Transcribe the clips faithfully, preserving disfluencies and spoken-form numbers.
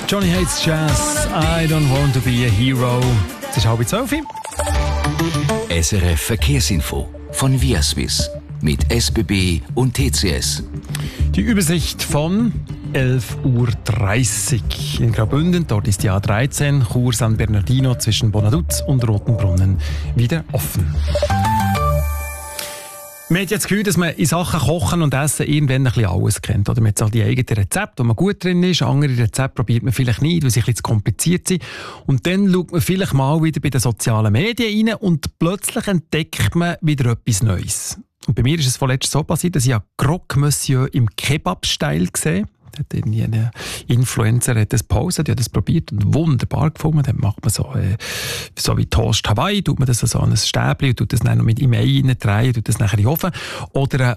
Johnny Hates Jazz, I don't want to be a hero. Es ist halb zwölf. S R F Verkehrsinfo von Viaswiss mit S B B und T C S. Die Übersicht von elf Uhr dreißig in Graubünden. Dort ist die A dreizehn Chur San Bernardino zwischen Bonaduz und Rotenbrunnen wieder offen. Man hat jetzt das Gefühl, dass man in Sachen Kochen und Essen irgendwann ein bisschen alles kennt. Oder man hat auch die eigenen Rezepte, wo man gut drin ist. Andere Rezepte probiert man vielleicht nicht, weil sie ein bisschen zu kompliziert sind. Und dann schaut man vielleicht mal wieder bei den sozialen Medien rein und plötzlich entdeckt man wieder etwas Neues. Und bei mir ist es vorletzt so passiert, dass ich ja Croque Monsieur im Kebab-Style gesehen habe. Hat irgendwie ein Influencer hat das gepostet, die hat das probiert und wunderbar gefunden. Dann macht man so, äh, so wie Toast Hawaii, tut man das so an ein Stäbchen und tut das dann noch mit im Ei reindrehen, tut das nachher in den Ofen. Oder ein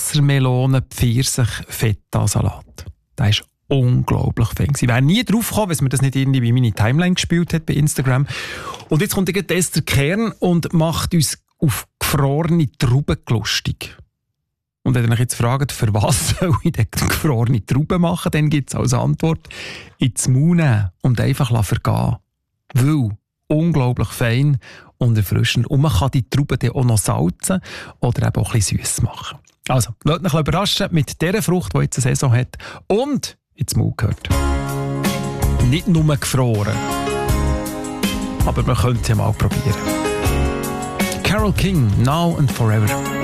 Wassermelonen-Pfirsich-Feta-Salat. Der ist unglaublich fein. Ich wäre nie drauf gekommen, wenn man das nicht irgendwie bei meiner Timeline gespielt hat bei Instagram. Und jetzt kommt der Esther Kern und macht uns auf gefrorene Trauben lustig. Und wenn ihr euch jetzt fragt, für was soll ich denn gefrorene Trauben machen, dann gibt es als Antwort ins Maul nehmen und einfach vergehen. Weil unglaublich fein und erfrischend. Und man kann die Trauben dann auch noch salzen oder eben auch ein bisschen süß machen. Also, lasst euch überraschen mit dieser Frucht, die jetzt eine Saison hat und ins Maul gehört. Nicht nur gefroren, aber man könnte es ja mal probieren. Carole King, Now and Forever.